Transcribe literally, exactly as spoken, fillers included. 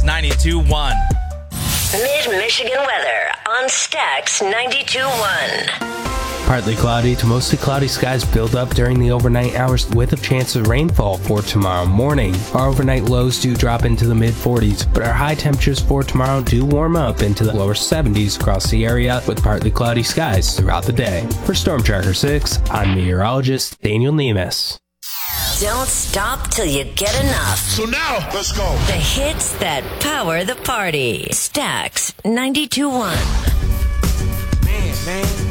ninety-two point one. Mid-Michigan weather on Stax ninety-two point one. Partly cloudy to mostly cloudy skies build up during the overnight hours with a chance of rainfall for tomorrow morning. Our overnight lows do drop into the mid forties, but our high temperatures for tomorrow do warm up into the lower seventies across the area with partly cloudy skies throughout the day. For Storm Tracker six, I'm meteorologist Daniel Nemes. Don't stop till you get enough. So now, let's go. The hits that power the party. Stax ninety-two point one. Man, man.